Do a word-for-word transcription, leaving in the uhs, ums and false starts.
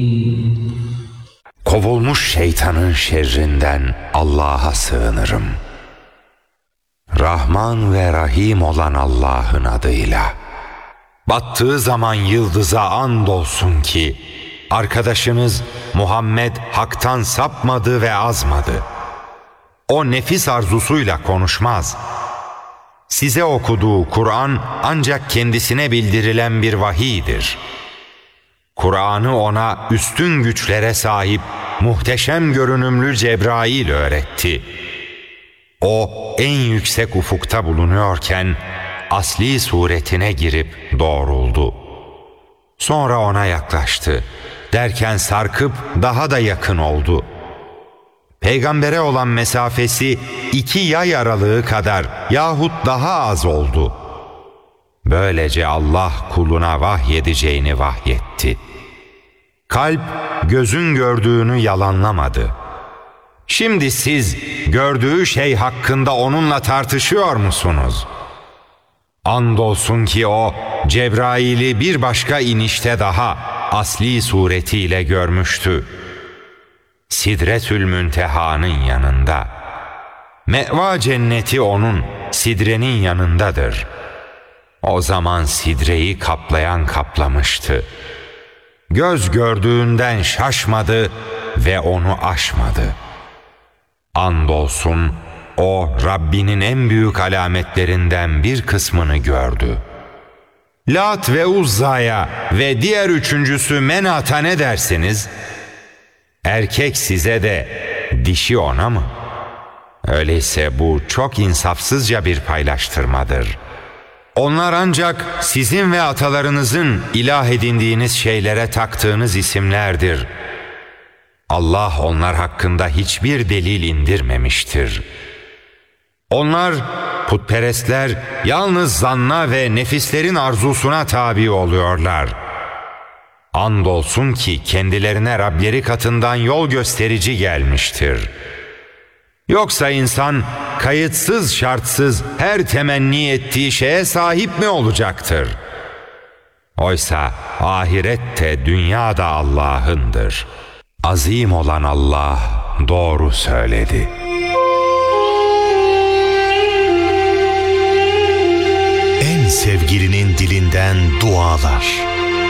Kovulmuş şeytanın şerrinden Allah'a sığınırım. Rahman ve Rahim olan Allah'ın adıyla. Battığı zaman yıldıza andolsun ki arkadaşınız Muhammed haktan sapmadı ve azmadı. O nefis arzusuyla konuşmaz. Size okuduğu Kur'an ancak kendisine bildirilen bir vahiydir. Kur'an'ı ona üstün güçlere sahip muhteşem görünümlü Cebrail öğretti. O en yüksek ufukta bulunuyorken asli suretine girip doğruldu. Sonra ona yaklaştı. Derken sarkıp daha da yakın oldu. Peygambere olan mesafesi iki yay aralığı kadar yahut daha az oldu. Böylece Allah kuluna vahyedeceğini vahyetti. Kalp gözün gördüğünü yalanlamadı. Şimdi siz gördüğü şey hakkında onunla tartışıyor musunuz? Andolsun ki o Cebrail'i bir başka inişte daha asli suretiyle görmüştü. Sidretül Münteha'nın yanında. Me'va cenneti onun sidrenin yanındadır. O zaman sidreyi kaplayan kaplamıştı. Göz gördüğünden şaşmadı ve onu aşmadı. Andolsun o Rabbinin en büyük alametlerinden bir kısmını gördü. Lat ve Uzza'ya ve diğer üçüncüsü Menat'a ne dersiniz? Erkek size de, dişi ona mı? Öyleyse bu çok insafsızca bir paylaştırmadır. Onlar ancak sizin ve atalarınızın ilah edindiğiniz şeylere taktığınız isimlerdir. Allah onlar hakkında hiçbir delil indirmemiştir. Onlar, putperestler, yalnız zanna ve nefislerin arzusuna tabi oluyorlar. Andolsun ki kendilerine Rableri katından yol gösterici gelmiştir. Yoksa insan kayıtsız şartsız her temenni ettiği şeye sahip mi olacaktır? Oysa ahirette dünya da Allah'ındır. Azim olan Allah doğru söyledi. En sevgilinin dilinden dualar.